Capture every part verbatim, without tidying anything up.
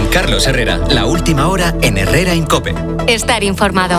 Con Carlos Herrera, la última hora en Herrera en COPE. Estar informado.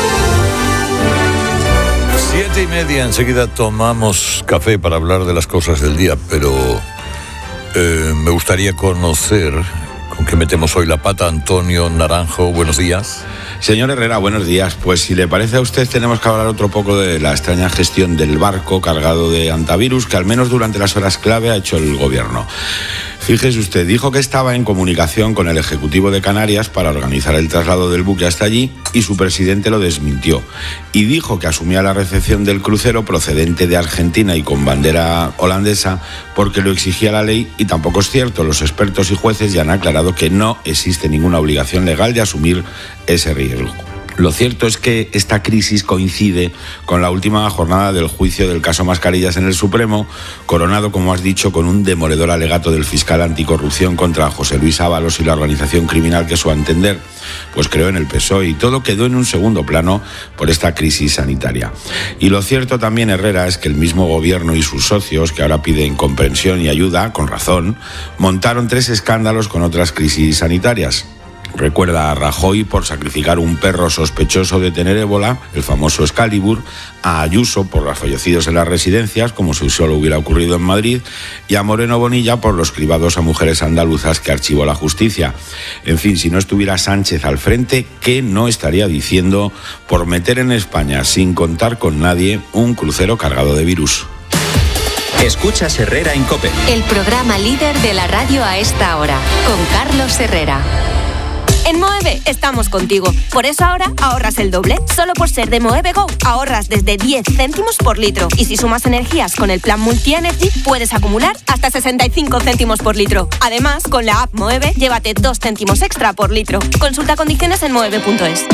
Siete y media, enseguida tomamos café para hablar de las cosas del día, pero eh, me gustaría conocer con qué metemos hoy la pata. Antonio Naranjo, buenos días. Señor Herrera, buenos días. Pues si le parece a usted, tenemos que hablar otro poco de la extraña gestión del barco cargado de antivirus que al menos durante las horas clave ha hecho el gobierno. Fíjese usted, dijo que estaba en comunicación con el Ejecutivo de Canarias para organizar el traslado del buque hasta allí y su presidente lo desmintió. Y dijo que asumía la recepción del crucero procedente de Argentina y con bandera holandesa porque lo exigía la ley, y tampoco es cierto. Los expertos y jueces ya han aclarado que no existe ninguna obligación legal de asumir ese riesgo. Lo cierto es que esta crisis coincide con la última jornada del juicio del caso Mascarillas en el Supremo, coronado, como has dicho, con un demoledor alegato del fiscal anticorrupción contra José Luis Ábalos y la organización criminal que, a su entender, pues creó en el P S O E, y todo quedó en un segundo plano por esta crisis sanitaria. Y lo cierto también, Herrera, es que el mismo gobierno y sus socios, que ahora piden comprensión y ayuda, con razón, montaron tres escándalos con otras crisis sanitarias. Recuerda a Rajoy por sacrificar un perro sospechoso de tener ébola, el famoso Excalibur, a Ayuso por los fallecidos en las residencias, como si solo hubiera ocurrido en Madrid, y a Moreno Bonilla por los cribados a mujeres andaluzas que archivó la justicia. En fin, si no estuviera Sánchez al frente, ¿qué no estaría diciendo por meter en España, sin contar con nadie, un crucero cargado de virus? Escuchas Herrera en COPE. El programa líder de la radio a esta hora, con Carlos Herrera. En Moeve estamos contigo. Por eso ahora ahorras el doble. Solo por ser de Moeve Go ahorras desde diez céntimos por litro. Y si sumas energías con el plan Multi Energy, puedes acumular hasta sesenta y cinco céntimos por litro. Además, con la app Moeve, llévate dos céntimos extra por litro. Consulta condiciones en moeve punto es.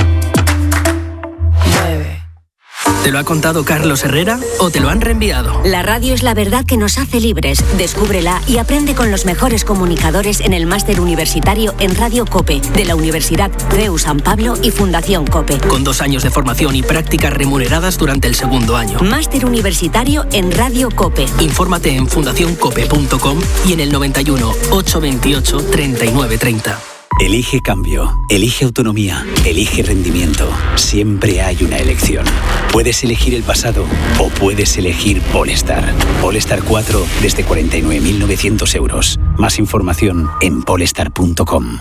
Moeve. ¿Te lo ha contado Carlos Herrera o te lo han reenviado? La radio es la verdad que nos hace libres. Descúbrela y aprende con los mejores comunicadores en el máster universitario en Radio COPE de la Universidad C E U San Pablo y Fundación COPE. Con dos años de formación y prácticas remuneradas durante el segundo año. Máster universitario en Radio COPE. Infórmate en fundación cope punto com y en el noventa y uno, ochocientos veintiocho, treinta y nueve treinta. Elige cambio, elige autonomía, elige rendimiento. Siempre hay una elección. Puedes elegir el pasado o puedes elegir Polestar. Polestar cuatro desde cuarenta y nueve mil novecientos euros. Más información en polestar punto com.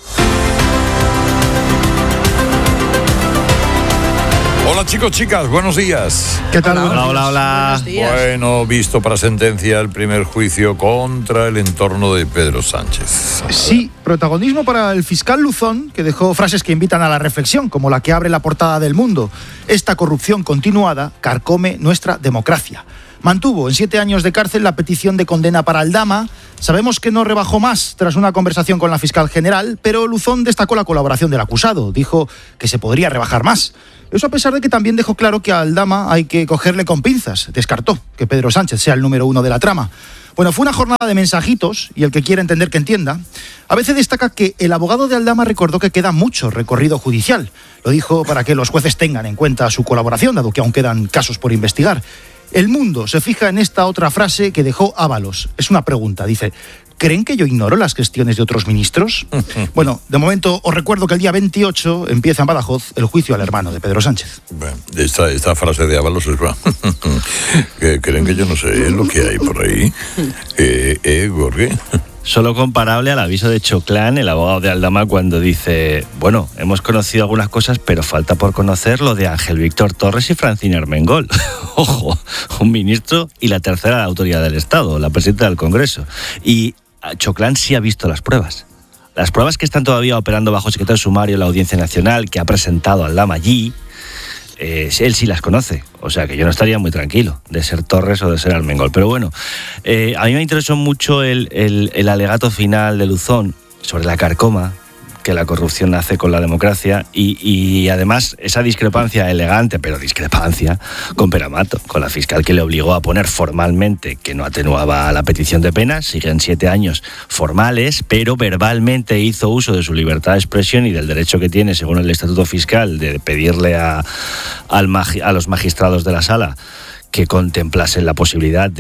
Hola chicos, chicas, buenos días. ¿Qué tal? Hola, hola, hola. Bueno, visto para sentencia el primer juicio contra el entorno de Pedro Sánchez. Sí, protagonismo para el fiscal Luzón, que dejó frases que invitan a la reflexión, como la que abre la portada del Mundo. Esta corrupción continuada carcome nuestra democracia. Mantuvo en siete años de cárcel la petición de condena para Aldama. Sabemos que no rebajó más tras una conversación con la fiscal general, pero Luzón destacó la colaboración del acusado. Dijo que se podría rebajar más. Eso a pesar de que también dejó claro que a Aldama hay que cogerle con pinzas. Descartó que Pedro Sánchez sea el número uno de la trama. Bueno, fue una jornada de mensajitos, y el que quiera entender que entienda. A veces destaca que el abogado de Aldama recordó que queda mucho recorrido judicial. Lo dijo para que los jueces tengan en cuenta su colaboración, dado que aún quedan casos por investigar. El Mundo se fija en esta otra frase que dejó Ábalos. Es una pregunta, dice: ¿creen que yo ignoro las gestiones de otros ministros? Bueno, de momento os recuerdo que el día veintiocho empieza en Badajoz el juicio al hermano de Pedro Sánchez. Bueno, esta, esta frase de Ábalos es verdad. ¿Creen que yo no sé lo que hay por ahí? Eh, eh, Gorge. Solo comparable al aviso de Choclán, el abogado de Aldama, cuando dice: bueno, hemos conocido algunas cosas, pero falta por conocer lo de Ángel Víctor Torres y Francina Armengol. Ojo, un ministro y la tercera autoridad del Estado, la presidenta del Congreso. Y Choclán sí ha visto las pruebas. Las pruebas que están todavía operando bajo secreto sumario en la Audiencia Nacional, que ha presentado Aldama allí, eh, él sí las conoce. O sea que yo no estaría muy tranquilo de ser Torres o de ser Armengol. Pero bueno, eh, a mí me interesó mucho el, el, el alegato final de Luzón sobre la carcoma que la corrupción hace con la democracia y, y además esa discrepancia elegante, pero discrepancia, con Peramato, con la fiscal que le obligó a poner formalmente que no atenuaba la petición de pena. Siguen siete años formales, pero verbalmente hizo uso de su libertad de expresión y del derecho que tiene, según el Estatuto Fiscal, de pedirle a, al, a los magistrados de la sala que contemplasen la posibilidad de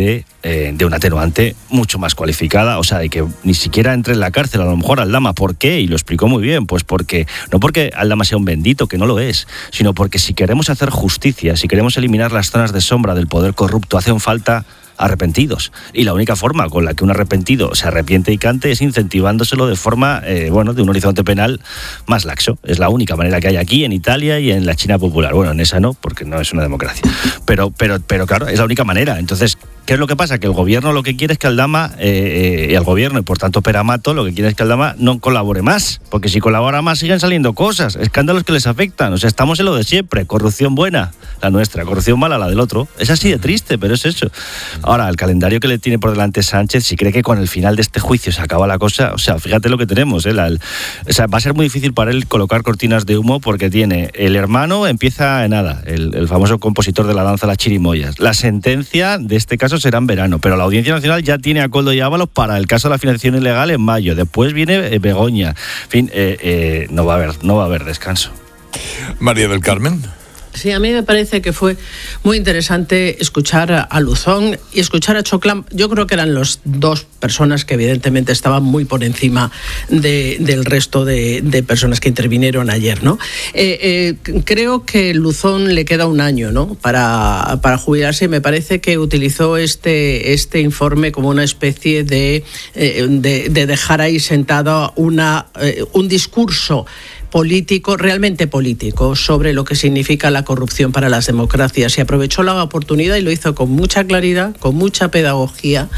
eh, de una atenuante mucho más cualificada, o sea, de que ni siquiera entre en la cárcel a lo mejor Aldama. ¿Por qué? Y lo explicó muy bien, pues porque, no porque Aldama sea un bendito, que no lo es, sino porque si queremos hacer justicia, si queremos eliminar las zonas de sombra del poder corrupto, hacen falta arrepentidos. Y la única forma con la que un arrepentido se arrepiente y cante es incentivándoselo de forma, eh, bueno, de un horizonte penal más laxo. Es la única manera que hay aquí, en Italia y en la China popular. Bueno, en esa no, porque no es una democracia. Pero, pero, pero claro, es la única manera. Entonces, ¿qué es lo que pasa? Que el gobierno lo que quiere es que Aldama, eh, eh, y el gobierno, y por tanto Peramato, lo que quiere es que Aldama no colabore más. Porque si colabora más, siguen saliendo cosas, escándalos que les afectan. O sea, estamos en lo de siempre. Corrupción buena, la nuestra. Corrupción mala, la del otro. Es así de triste, pero es eso. Ahora, el calendario que le tiene por delante Sánchez, si cree que con el final de este juicio se acaba la cosa, o sea, fíjate lo que tenemos, ¿eh? La, el, o sea, va a ser muy difícil para él colocar cortinas de humo porque tiene el hermano, empieza en nada, el, el famoso compositor de la danza Las Chirimoyas. La sentencia de este caso será en verano, pero la Audiencia Nacional ya tiene a Koldo y Ábalos para el caso de la financiación ilegal en mayo. Después viene eh, Begoña. En fin, eh, eh, no va a haber, no va a haber descanso. María del Carmen. Sí, a mí me parece que fue muy interesante escuchar a Luzón y escuchar a Choclán. Yo creo que eran las dos personas que evidentemente estaban muy por encima de, del resto de, de personas que intervinieron ayer, ¿no? Eh, eh, creo que Luzón le queda un año, ¿no?, para, para jubilarse, y me parece que utilizó este, este informe como una especie de, eh, de, de dejar ahí sentado una, eh, un discurso político, realmente político, sobre lo que significa la corrupción para las democracias, y aprovechó la oportunidad y lo hizo con mucha claridad, con mucha pedagogía,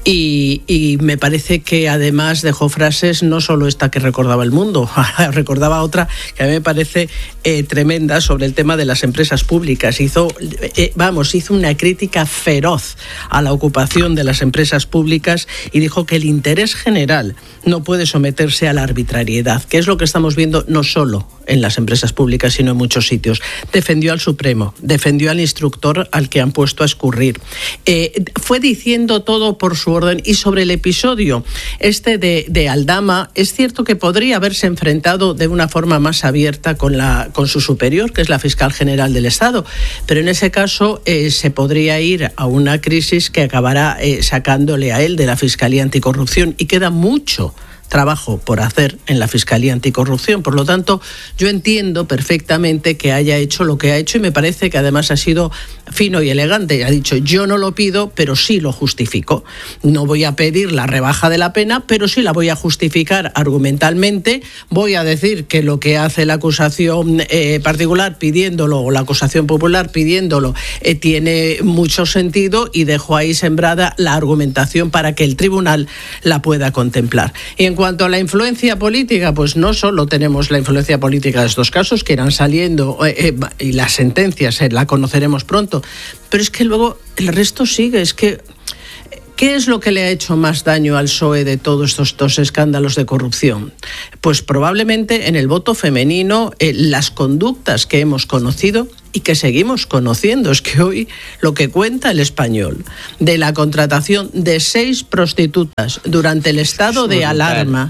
y, y me parece que además dejó frases, no solo esta que recordaba El Mundo, recordaba otra que a mí me parece eh, tremenda sobre el tema de las empresas públicas. Hizo, eh, vamos, hizo una crítica feroz a la ocupación de las empresas públicas y dijo que el interés general no puede someterse a la arbitrariedad, que es lo que estamos viendo no solo en las empresas públicas, sino en muchos sitios. Defendió al Supremo, defendió al instructor al que han puesto a escurrir. Eh, fue diciendo todo por su orden. Y sobre el episodio este de, de Aldama, es cierto que podría haberse enfrentado de una forma más abierta con, la, con su superior, que es la fiscal general del Estado, pero en ese caso eh, se podría ir a una crisis que acabará eh, sacándole a él de la Fiscalía Anticorrupción, y queda mucho trabajo por hacer en la Fiscalía Anticorrupción. Por lo tanto, yo entiendo perfectamente que haya hecho lo que ha hecho, y me parece que además ha sido fino y elegante. Ha dicho, yo no lo pido, pero sí lo justifico. No voy a pedir la rebaja de la pena, pero sí la voy a justificar argumentalmente. Voy a decir que lo que hace la acusación eh, particular pidiéndolo, o la acusación popular pidiéndolo, eh, tiene mucho sentido, y dejo ahí sembrada la argumentación para que el tribunal la pueda contemplar. Y en En cuanto a la influencia política, pues no solo tenemos la influencia política de estos casos que irán saliendo, eh, eh, y las sentencias eh, la conoceremos pronto, pero es que luego el resto sigue. Es que, ¿qué es lo que le ha hecho más daño al P S O E de todos estos dos escándalos de corrupción? Pues probablemente en el voto femenino, eh, las conductas que hemos conocido y que seguimos conociendo. Es que hoy lo que cuenta El Español de la contratación de seis prostitutas durante el estado de alarma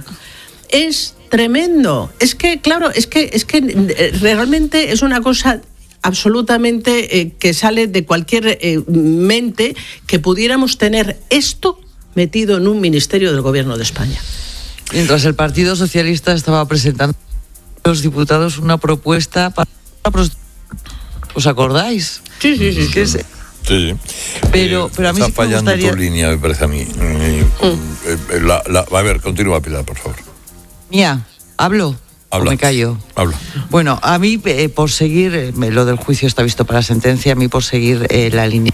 es tremendo. Es que, claro, es que, es que realmente es una cosa absolutamente eh, que sale de cualquier eh, mente que pudiéramos tener esto metido en un ministerio del Gobierno de España. Mientras el Partido Socialista estaba presentando a los diputados una propuesta para... ¿Os acordáis? Sí, sí, sí. Es que es... Sí, pero, eh, pero a mí está sí fallando me gustaría... tu línea, me parece a mí. Mm. La, la, a ver, continúa, Pilar, por favor. Mía, ¿hablo? Habla. ¿O me callo? Habla. Bueno, a mí, eh, por seguir, eh, lo del juicio está visto para sentencia, a mí por seguir eh, la línea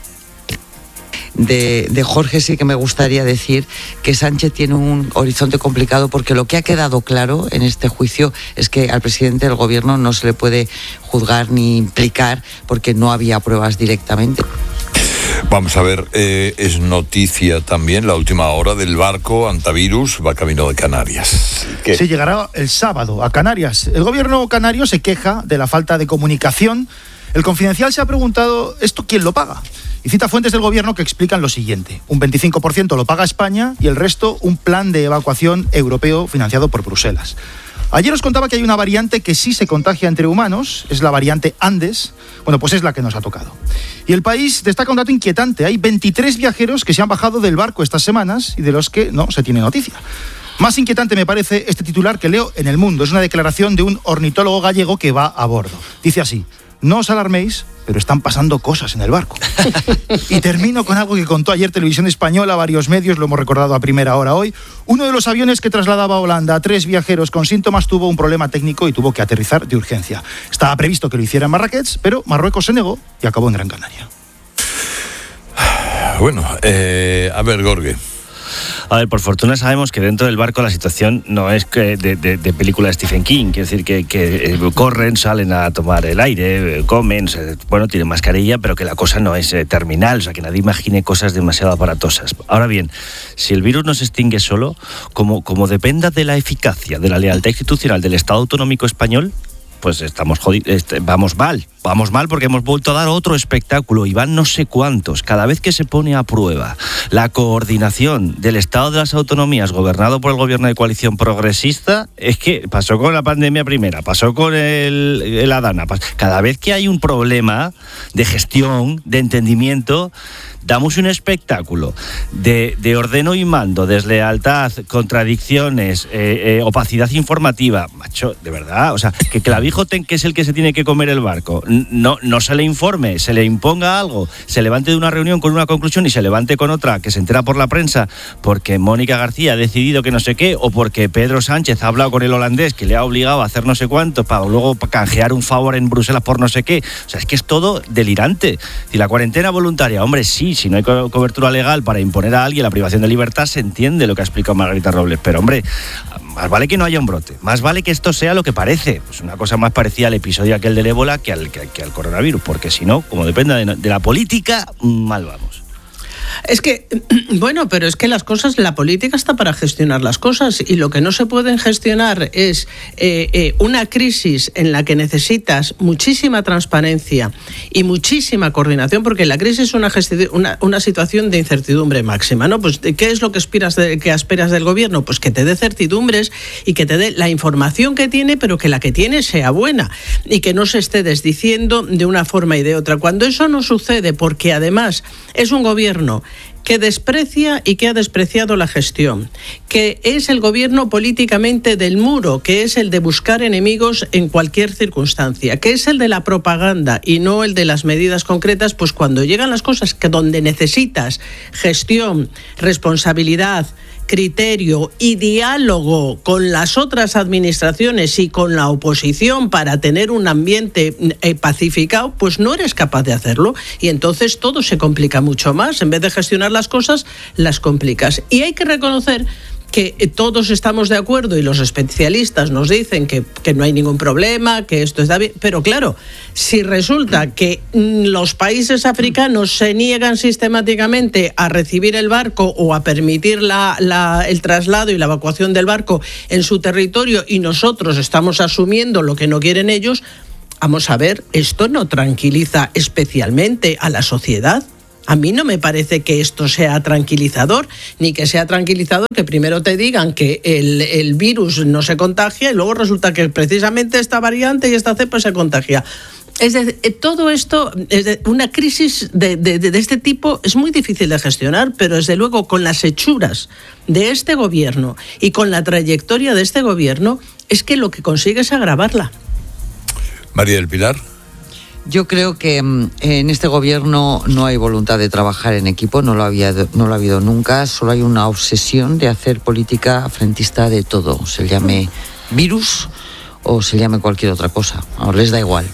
de, de Jorge, sí que me gustaría decir que Sánchez tiene un horizonte complicado, porque lo que ha quedado claro en este juicio es que al presidente del gobierno no se le puede juzgar ni implicar porque no había pruebas directamente. Vamos a ver, eh, es noticia también la última hora del barco Antavirus, va camino de Canarias. ¿Qué? Sí, llegará el sábado a Canarias. El gobierno canario se queja de la falta de comunicación. El Confidencial se ha preguntado, ¿esto quién lo paga? Y cita fuentes del gobierno que explican lo siguiente: un veinticinco por ciento lo paga España y el resto un plan de evacuación europeo financiado por Bruselas. Ayer os contaba que hay una variante que sí se contagia entre humanos, es la variante Andes. Bueno, pues es la que nos ha tocado. Y El País destaca un dato inquietante. Hay veintitrés viajeros que se han bajado del barco estas semanas y de los que no se tiene noticia. Más inquietante me parece este titular que leo en El Mundo. Es una declaración de un ornitólogo gallego que va a bordo. Dice así: no os alarméis, pero están pasando cosas en el barco. Y termino con algo que contó ayer Televisión Española, varios medios, lo hemos recordado a primera hora hoy. Uno de los aviones que trasladaba a Holanda a tres viajeros con síntomas tuvo un problema técnico y tuvo que aterrizar de urgencia. Estaba previsto que lo hiciera en Marrakech, pero Marruecos se negó y acabó en Gran Canaria. Bueno, eh, a ver, Gorge. A ver, por fortuna sabemos que dentro del barco la situación no es que de, de, de película de Stephen King, quiere decir que, que corren, salen a tomar el aire, comen, bueno, tienen mascarilla, pero que la cosa no es eh, terminal, o sea, que nadie imagine cosas demasiado aparatosas. Ahora bien, si el virus no se extingue solo, como, como dependa de la eficacia, de la lealtad institucional del Estado autonómico español, pues estamos jodidos, este, vamos mal, vamos mal porque hemos vuelto a dar otro espectáculo y van no sé cuántos. Cada vez que se pone a prueba la coordinación del Estado de las autonomías gobernado por el gobierno de coalición progresista, es que pasó con la pandemia primera, pasó con el, el Adana, cada vez que hay un problema de gestión, de entendimiento, damos un espectáculo de, de ordeno y mando, deslealtad, contradicciones, eh, eh, opacidad informativa. Macho, de verdad, o sea, que Clavijo, que es el que se tiene que comer el barco, no, no se le informe, se le imponga algo, se levante de una reunión con una conclusión y se levante con otra, que se entera por la prensa porque Mónica García ha decidido que no sé qué, o porque Pedro Sánchez ha hablado con el holandés que le ha obligado a hacer no sé cuánto para luego canjear un favor en Bruselas por no sé qué. O sea, es que es todo delirante. Y la cuarentena voluntaria, hombre, sí, si no hay co- cobertura legal para imponer a alguien la privación de libertad, se entiende lo que ha explicado Margarita Robles, pero hombre, más vale que no haya un brote, más vale que esto sea lo que parece, pues una cosa más parecida al episodio aquel del ébola que al, que, que al coronavirus, porque si no, como dependa de, de la política, mal vamos. Es que, bueno, pero es que las cosas, la política está para gestionar las cosas y lo que no se pueden gestionar es eh, eh, una crisis en la que necesitas muchísima transparencia y muchísima coordinación, porque la crisis es una, gesti- una, una situación de incertidumbre máxima, ¿no? Pues, ¿qué es lo que esperas, de, que esperas del gobierno? Pues que te dé certidumbres y que te dé la información que tiene, pero que la que tiene sea buena y que no se esté desdiciendo de una forma y de otra. Cuando eso no sucede, porque además es un gobierno que desprecia y que ha despreciado la gestión, que es el gobierno políticamente del muro, que es el de buscar enemigos en cualquier circunstancia, que es el de la propaganda y no el de las medidas concretas, pues cuando llegan las cosas que donde necesitas gestión, responsabilidad, criterio y diálogo con las otras administraciones y con la oposición para tener un ambiente eh, pacificado, pues no eres capaz de hacerlo y entonces todo se complica mucho más. En vez de gestionar las cosas, las complicas. Y hay que reconocer que todos estamos de acuerdo y los especialistas nos dicen que, que no hay ningún problema, que esto está bien, pero claro, si resulta que los países africanos se niegan sistemáticamente a recibir el barco o a permitir la, la, el traslado y la evacuación del barco en su territorio y nosotros estamos asumiendo lo que no quieren ellos, vamos a ver, esto no tranquiliza especialmente a la sociedad. A mí no me parece que esto sea tranquilizador, ni que sea tranquilizador que primero te digan que el, el virus no se contagia y luego resulta que precisamente esta variante y esta cepa se contagia. Es decir, todo esto, es de, una crisis de, de, de este tipo es muy difícil de gestionar, pero desde luego con las hechuras de este gobierno y con la trayectoria de este gobierno es que lo que consigue es agravarla. María del Pilar. Yo creo que en este gobierno no hay voluntad de trabajar en equipo, no lo había, no lo ha habido nunca, solo hay una obsesión de hacer política frentista de todo, se llame virus o se llame cualquier otra cosa, ahora les da igual.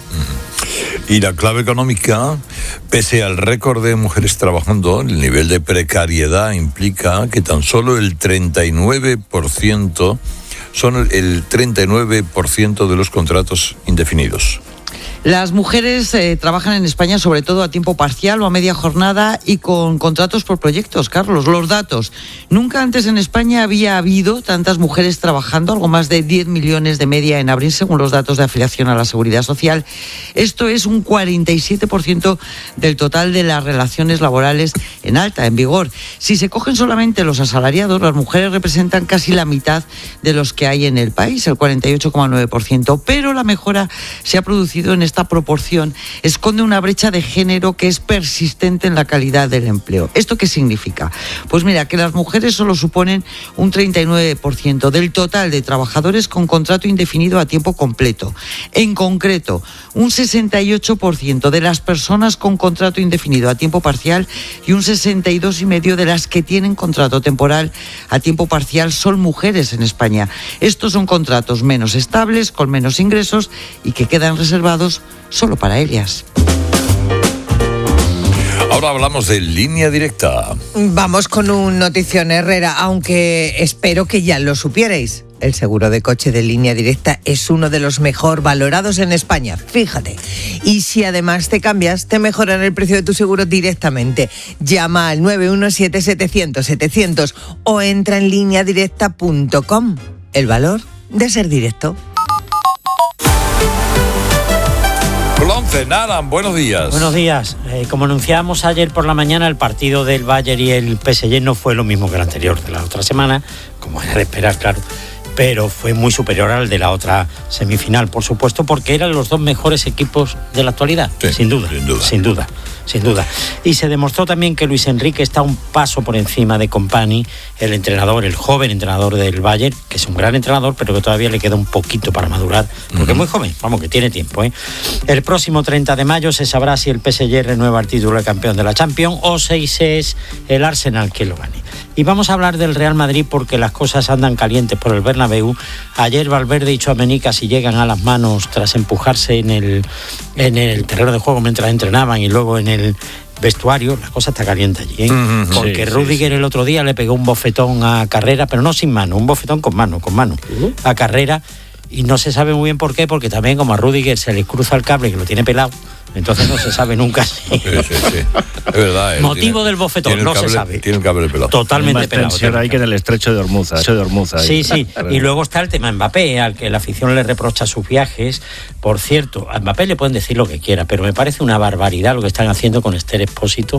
Y la clave económica, pese al récord de mujeres trabajando, el nivel de precariedad implica que tan solo el treinta y nueve por ciento son el treinta y nueve por ciento de los contratos indefinidos. Las mujeres eh, trabajan en España sobre todo a tiempo parcial o a media jornada y con contratos por proyectos. Carlos, los datos. Nunca antes en España había habido tantas mujeres trabajando, algo más de diez millones de media en abril, según los datos de afiliación a la Seguridad Social. Esto es un cuarenta y siete por ciento del total de las relaciones laborales en alta, en vigor. Si se cogen solamente los asalariados, las mujeres representan casi la mitad de los que hay en el país, el cuarenta y ocho coma nueve por ciento. Pero la mejora se ha producido en este esta proporción esconde una brecha de género que es persistente en la calidad del empleo. ¿Esto qué significa? Pues mira, que las mujeres solo suponen un treinta y nueve por ciento del total de trabajadores con contrato indefinido a tiempo completo. En concreto, un sesenta y ocho por ciento de las personas con contrato indefinido a tiempo parcial y un sesenta y dos coma cinco por ciento de las que tienen contrato temporal a tiempo parcial son mujeres en España. Estos son contratos menos estables, con menos ingresos y que quedan reservados solo para ellas. Ahora hablamos de Línea Directa. Vamos con un notición, Herrera, aunque espero que ya lo supierais. El seguro de coche de Línea Directa es uno de los mejor valorados en España, fíjate. Y si además te cambias, te mejoran el precio de tu seguro directamente. Llama al nueve uno siete, setecientos, setecientos o entra en línea directa punto com. El valor de ser directo. Once, Naran, buenos días. Buenos días. Eh, como anunciábamos ayer por la mañana, el partido del Bayern y el P S G no fue lo mismo que el anterior de la otra semana, como era de esperar, claro, pero fue muy superior al de la otra semifinal, por supuesto, porque eran los dos mejores equipos de la actualidad, sí, sin duda, sin duda, sin duda, sin duda. Y se demostró también que Luis Enrique está un paso por encima de Company, el entrenador, el joven entrenador del Bayern, que es un gran entrenador, pero que todavía le queda un poquito para madurar, porque uh-huh. es muy joven, vamos, que tiene tiempo, ¿eh? El próximo treinta de mayo se sabrá si el P S G renueva el título de campeón de la Champions o si es el Arsenal que lo gane. Y vamos a hablar del Real Madrid porque las cosas andan calientes por el Bernabéu. Ayer Valverde y Tchouaméni casi llegan a las manos tras empujarse en el, en el terreno de juego mientras entrenaban y luego en el vestuario. La cosa está caliente allí, ¿eh? Uh-huh, porque sí, Rüdiger sí, sí. el otro día le pegó un bofetón a Carrera, pero no sin mano, un bofetón con mano, con mano, uh-huh. a Carrera. Y no se sabe muy bien por qué, porque también como a Rüdiger se le cruza el cable que lo tiene pelado, entonces no se sabe nunca si... Sí, sí, sí. Es verdad. Motivo tiene, del bofetón, no cable, se sabe. Tiene el cable pelado. Totalmente pelado. Tensión ahí que en el estrecho de Hormuz. De Hormuz sí, sí. Y luego está el tema Mbappé, al que la afición le reprocha sus viajes. Por cierto, a Mbappé le pueden decir lo que quiera, pero me parece una barbaridad lo que están haciendo con Esther Expósito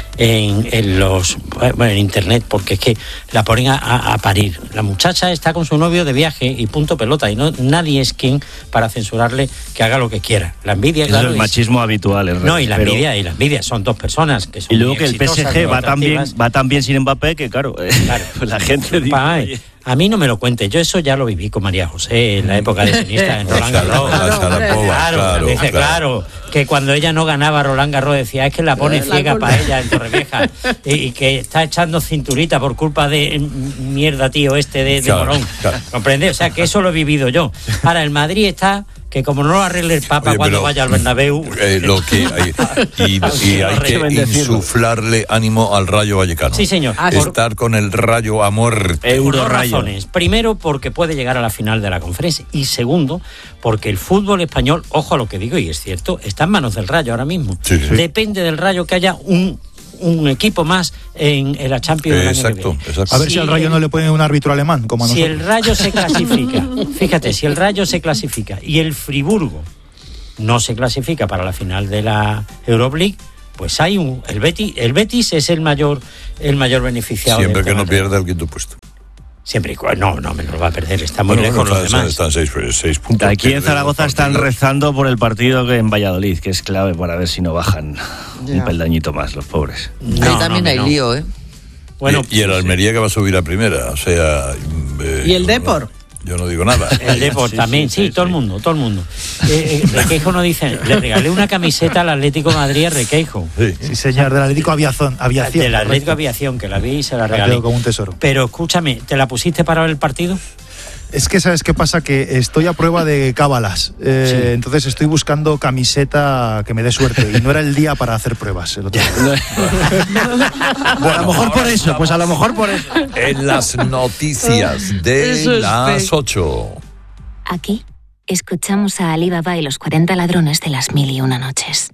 en, en los bueno, en internet, porque es que la ponen a, a parir. La muchacha está con su novio de viaje y punto pelota, y no nadie es quien para censurarle que haga lo que quiera. La envidia, claro, es el machismo es, habitual. En no, y la pero... envidia, y la envidia son dos personas que son y luego que el P S G va tan bien, va tan bien sin Mbappé que claro, claro pues la gente dice, oye, a mí no me lo cuente, yo eso ya lo viví con María José en la época de tenista en Roland Garros. Claro, claro, dice, claro, que cuando ella no ganaba Roland Garros decía, es que la pone la ciega para ella en Torrevieja y, y que está echando cinturita por culpa de mierda tío este de, de claro, Morón. Claro. ¿Comprende? O sea, que eso lo he vivido yo. Ahora, el Madrid está... que como no lo arregle el Papa Oye, cuando pero, vaya al Bernabéu... Eh, lo que hay, y, y hay que insuflarle ánimo al Rayo Vallecano. Sí, señor. Estar con el Rayo a muerte. Por dos razones. Primero, porque puede llegar a la final de la conferencia. Y segundo, porque el fútbol español, ojo a lo que digo, y es cierto, está en manos del Rayo ahora mismo. Sí, sí. Depende del Rayo que haya un... un equipo más en, en la Champions del año que viene. Exacto. A ver si, si al Rayo no le ponen un árbitro alemán, como a si nosotros. el Rayo se clasifica, fíjate, si el Rayo se clasifica y el Friburgo no se clasifica para la final de la Euroleague, pues hay un el Betis, el Betis es el mayor el mayor beneficiado. Siempre que no pierda el quinto puesto. Siempre y cuando, no, no me lo va a perder, está muy bueno, lejos bueno, los demás. Están seis, seis puntos. Aquí en Zaragoza están rezando por el partido que en Valladolid, que es clave para ver si no bajan ya. un peldañito más los pobres. No, Ahí también no, hay no. lío, ¿eh? Bueno, y, y el Almería sí. que va a subir a primera, o sea... Eh, ¿Y el Depor? Yo no digo nada. El Depor sí, también, sí, sí, sí, todo sí. el mundo, todo el mundo. Eh, eh, Requeijo no dice, le regalé una camiseta al Atlético de Madrid a Requeijo. Sí, sí señor, del Atlético Aviación. aviación del Atlético Aviación, que la vi y se la regalé. Como un tesoro. Pero escúchame, ¿te la pusiste para ver el partido? Es que, ¿sabes qué pasa? Que estoy a prueba de cábalas. Eh, sí. Entonces estoy buscando camiseta que me dé suerte. Y no era el día para hacer pruebas. El otro día. Bueno, a lo mejor por eso, pues a lo mejor por eso. En las noticias de las ocho. Aquí escuchamos a Ali Baba y los cuarenta ladrones de las mil y una noches.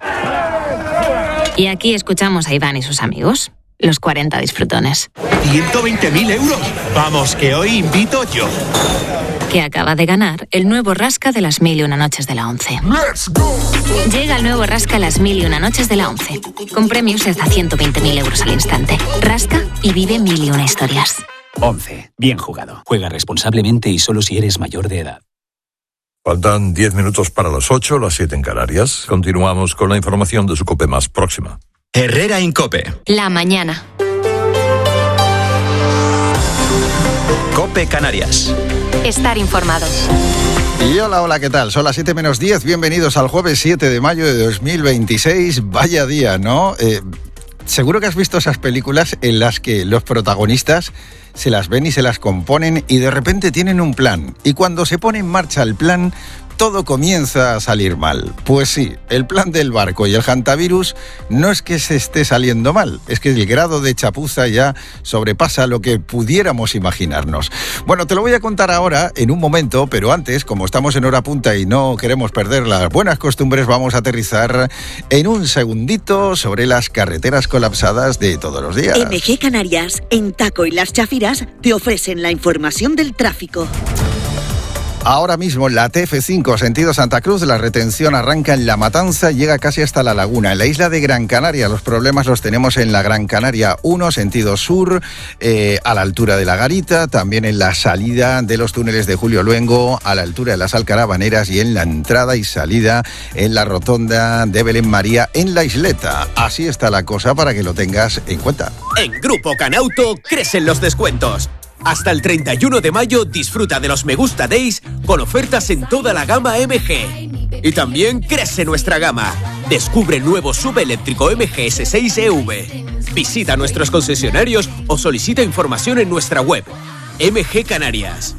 Y aquí escuchamos a Iván y sus amigos, los cuarenta disfrutones. ciento veinte mil euros. Vamos, que hoy invito yo. Que acaba de ganar el nuevo Rasca de las mil y una noches de la once. Let's go. Llega el nuevo Rasca las mil y una noches de la once, con premios de hasta ciento veinte mil euros al instante. Rasca y vive mil y una historias. once. Bien jugado. Juega responsablemente y solo si eres mayor de edad. Faltan diez minutos para las ocho, las siete en Canarias. Continuamos con la información de su COPE más próxima. Herrera Incope. La mañana. COPE Canarias. Estar informado. Y hola, hola, ¿qué tal? Son las siete menos diez. Bienvenidos al jueves siete de mayo de dos mil veintiséis. Vaya día, ¿no? Eh, seguro que has visto esas películas en las que los protagonistas se las ven y se las componen y de repente tienen un plan. Y cuando se pone en marcha el plan, todo comienza a salir mal. Pues sí, el plan del barco y el hantavirus no es que se esté saliendo mal, es que el grado de chapuza ya sobrepasa lo que pudiéramos imaginarnos. Bueno, te lo voy a contar ahora en un momento, pero antes, como estamos en hora punta y no queremos perder las buenas costumbres, vamos a aterrizar en un segundito sobre las carreteras colapsadas de todos los días. M G Canarias, en Taco y Las Chafiras, te ofrecen la información del tráfico. Ahora mismo la T F cinco, sentido Santa Cruz, la retención arranca en La Matanza, llega casi hasta La Laguna. En la isla de Gran Canaria los problemas los tenemos en la Gran Canaria uno, sentido sur, eh, a la altura de La Garita, también en la salida de los túneles de Julio Luengo, a la altura de las Alcarabaneras y en la entrada y salida en la rotonda de Belén María en La Isleta. Así está la cosa para que lo tengas en cuenta. En Grupo Canauto crecen los descuentos. Hasta el treinta y uno de mayo disfruta de los Me Gusta Days con ofertas en toda la gama M G. Y también crece nuestra gama. Descubre el nuevo S U V eléctrico M G S seis E V. Visita nuestros concesionarios o solicita información en nuestra web. M G Canarias.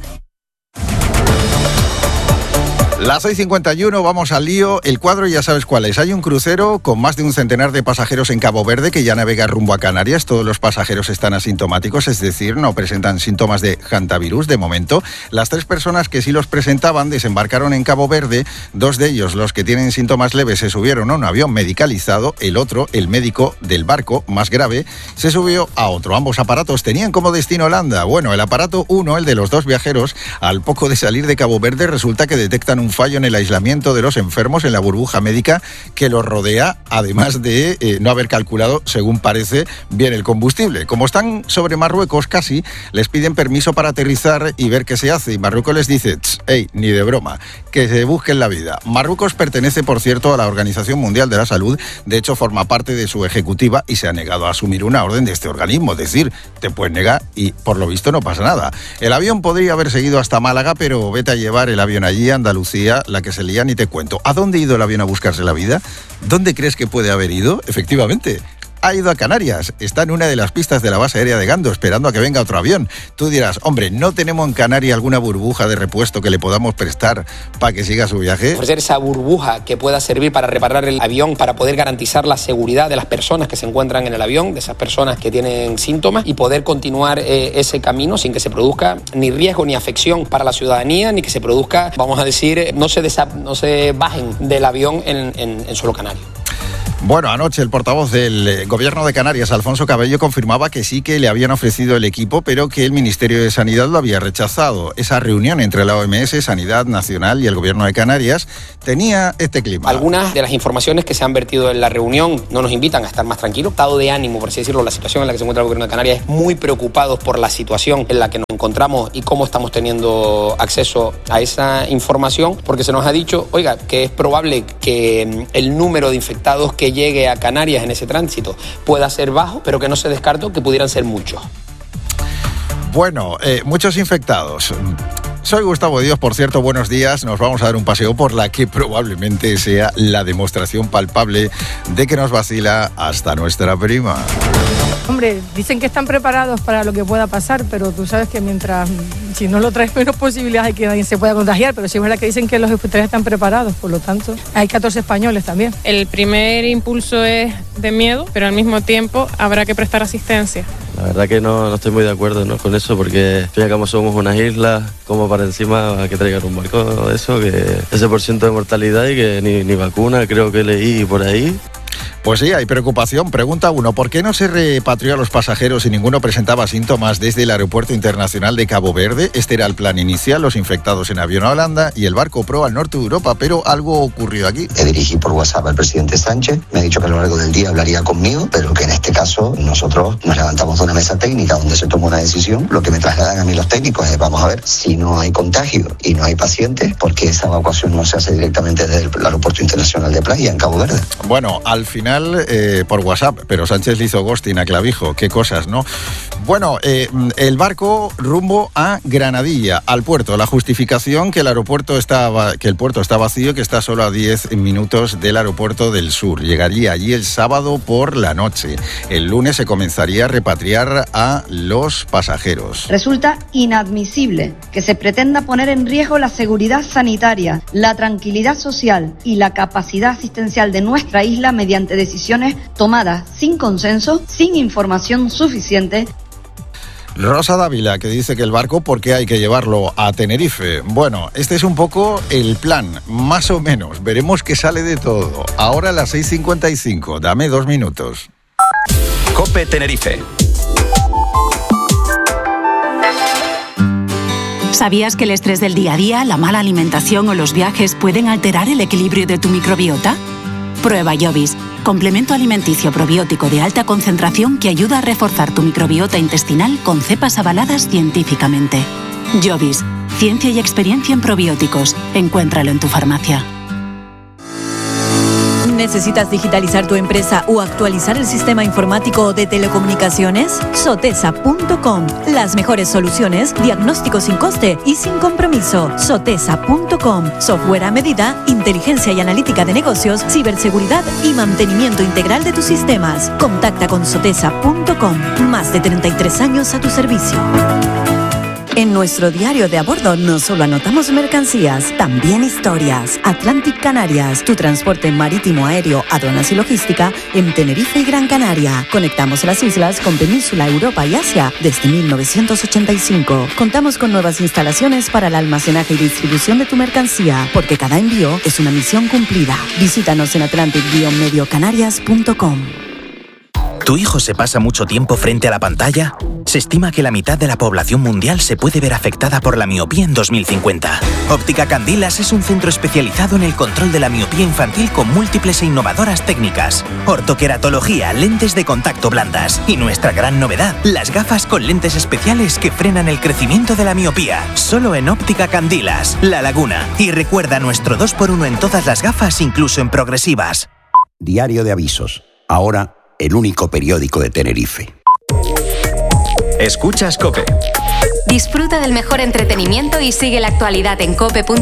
Las seis cincuenta y uno, vamos al lío. El cuadro ya sabes cuál es. Hay un crucero con más de un centenar de pasajeros en Cabo Verde que ya navega rumbo a Canarias. Todos los pasajeros están asintomáticos, es decir, no presentan síntomas de hantavirus de momento. Las tres personas que sí los presentaban desembarcaron en Cabo Verde. Dos de ellos, los que tienen síntomas leves, se subieron a un avión medicalizado. El otro, el médico del barco, más grave, se subió a otro. Ambos aparatos tenían como destino Holanda. Bueno, el aparato uno, el de los dos viajeros, al poco de salir de Cabo Verde resulta que detectan un fallo en el aislamiento de los enfermos en la burbuja médica que los rodea, además de eh, no haber calculado, según parece, bien el combustible. Como están sobre Marruecos casi, les piden permiso para aterrizar y ver qué se hace. Y Marruecos les dice, hey, ni de broma, que se busquen la vida. Marruecos pertenece, por cierto, a la Organización Mundial de la Salud. De hecho, forma parte de su ejecutiva y se ha negado a asumir una orden de este organismo. Es decir, te puedes negar y, por lo visto, no pasa nada. El avión podría haber seguido hasta Málaga, pero vete a llevar el avión allí, a Andalucía, la que se lía ni te cuento. ¿A dónde ha ido el avión a buscarse la vida? ¿Dónde crees que puede haber ido? Efectivamente, ha ido a Canarias. Está en una de las pistas de la base aérea de Gando, esperando a que venga otro avión. Tú dirás, hombre, ¿no tenemos en Canarias alguna burbuja de repuesto que le podamos prestar para que siga su viaje? Ofrecer esa burbuja que pueda servir para reparar el avión, para poder garantizar la seguridad de las personas que se encuentran en el avión, de esas personas que tienen síntomas, y poder continuar eh, ese camino sin que se produzca ni riesgo ni afección para la ciudadanía, ni que se produzca, vamos a decir, no se, desa- no se bajen del avión en, en, en suelo canario. Bueno, anoche el portavoz del Gobierno de Canarias, Alfonso Cabello, confirmaba que sí que le habían ofrecido el equipo, pero que el Ministerio de Sanidad lo había rechazado. Esa reunión entre la O M S, Sanidad Nacional y el Gobierno de Canarias tenía este clima. Algunas de las informaciones que se han vertido en la reunión no nos invitan a estar más tranquilos. Estado de ánimo, por así decirlo, la situación en la que se encuentra el Gobierno de Canarias es muy preocupados por la situación en la que nos encontramos y cómo estamos teniendo acceso a esa información, porque se nos ha dicho, oiga, que es probable que el número de infectados que llegue a Canarias en ese tránsito pueda ser bajo, pero que no se descartó que pudieran ser muchos. Bueno, eh, muchos infectados. Soy Gustavo Díaz, por cierto, buenos días. Nos vamos a dar un paseo por la que probablemente sea la demostración palpable de que nos vacila hasta nuestra prima. Hombre, dicen que están preparados para lo que pueda pasar, pero tú sabes que mientras, si no lo traes, menos posibilidades de que alguien se pueda contagiar, pero sí es verdad que dicen que los hospitales están preparados, por lo tanto, hay catorce españoles también. El primer impulso es de miedo, pero al mismo tiempo habrá que prestar asistencia. La verdad que no, no estoy muy de acuerdo, ¿no?, con eso, porque ya como somos unas islas, como para encima que traigan un barco de eso, que ese por ciento de mortalidad y que ni, ni vacuna creo que leí por ahí. Pues sí, hay preocupación. Pregunta uno, ¿por qué no se repatrió a los pasajeros y ninguno presentaba síntomas desde el Aeropuerto Internacional de Cabo Verde? Este era el plan inicial, los infectados en avión a Holanda y el barco Pro al norte de Europa, pero algo ocurrió aquí. Le dirigí por WhatsApp al presidente Sánchez, me ha dicho que a lo largo del día hablaría conmigo, pero que en este caso nosotros nos levantamos de una mesa técnica donde se tomó una decisión. Lo que me trasladan a mí los técnicos es, vamos a ver, si no hay contagio y no hay pacientes, ¿por qué esa evacuación no se hace directamente desde el Aeropuerto Internacional de Playa en Cabo Verde? Bueno, al final eh, por WhatsApp, pero Sánchez le hizo ghosting a Clavijo, qué cosas, ¿no? Bueno, eh, el barco rumbo a Granadilla, al puerto. La justificación que el aeropuerto está, que el puerto está vacío y que está solo a diez minutos del aeropuerto del sur. Llegaría allí el sábado por la noche. El lunes se comenzaría a repatriar a los pasajeros. Resulta inadmisible que se pretenda poner en riesgo la seguridad sanitaria, la tranquilidad social y la capacidad asistencial de nuestra isla mediante decisiones tomadas sin consenso, sin información suficiente. Rosa Dávila, que dice que el barco, ¿por qué hay que llevarlo a Tenerife? Bueno, este es un poco el plan, más o menos. Veremos qué sale de todo. Ahora a las seis cincuenta y cinco, dame dos minutos. COPE Tenerife. ¿Sabías que el estrés del día a día, la mala alimentación o los viajes pueden alterar el equilibrio de tu microbiota? Prueba Jovis, complemento alimenticio probiótico de alta concentración que ayuda a reforzar tu microbiota intestinal con cepas avaladas científicamente. Jovis, ciencia y experiencia en probióticos. Encuéntralo en tu farmacia. ¿Necesitas digitalizar tu empresa o actualizar el sistema informático de telecomunicaciones? Sotesa punto com. Las mejores soluciones, diagnóstico sin coste y sin compromiso. Sotesa punto com. Software a medida, inteligencia y analítica de negocios, ciberseguridad y mantenimiento integral de tus sistemas. Contacta con Sotesa punto com. Más de treinta y tres años a tu servicio. En nuestro diario de a bordo no solo anotamos mercancías, también historias. Atlantic Canarias, tu transporte marítimo, aéreo, aduanas y logística en Tenerife y Gran Canaria. Conectamos las islas con Península, Europa y Asia desde mil novecientos ochenta y cinco. Contamos con nuevas instalaciones para el almacenaje y distribución de tu mercancía, porque cada envío es una misión cumplida. Visítanos en atlantic medio canarias punto com. ¿Tu hijo se pasa mucho tiempo frente a la pantalla? Se estima que la mitad de la población mundial se puede ver afectada por la miopía en dos mil cincuenta. Óptica Candilas es un centro especializado en el control de la miopía infantil con múltiples e innovadoras técnicas. Ortoqueratología, lentes de contacto blandas y nuestra gran novedad, las gafas con lentes especiales que frenan el crecimiento de la miopía. Solo en Óptica Candilas, La Laguna. Y recuerda nuestro dos por uno en todas las gafas, incluso en progresivas. Diario de Avisos. Ahora, el único periódico de Tenerife. Escuchas COPE. Disfruta del mejor entretenimiento y sigue la actualidad en cope punto com.